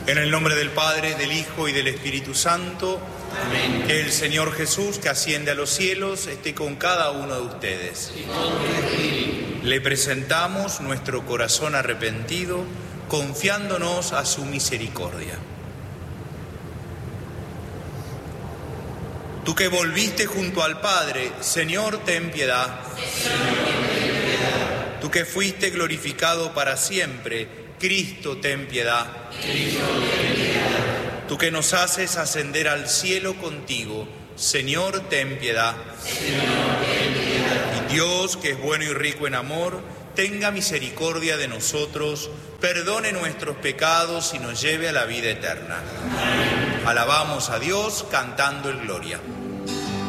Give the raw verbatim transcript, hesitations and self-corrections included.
En el nombre del Padre, del Hijo y del Espíritu Santo. Amén. Que el Señor Jesús, que asciende a los cielos, esté con cada uno de ustedes. Y con tu espíritu. Le presentamos nuestro corazón arrepentido, confiándonos a su misericordia. Tú que volviste junto al Padre, Señor, ten piedad. Señor, ten piedad. Tú que fuiste glorificado para siempre, Cristo, ten piedad. Cristo, ten piedad. Tú que nos haces ascender al cielo contigo, Señor, ten piedad. Señor, ten piedad. Y Dios, que es bueno y rico en amor, tenga misericordia de nosotros, perdone nuestros pecados y nos lleve a la vida eterna. Amén. Alabamos a Dios cantando el Gloria.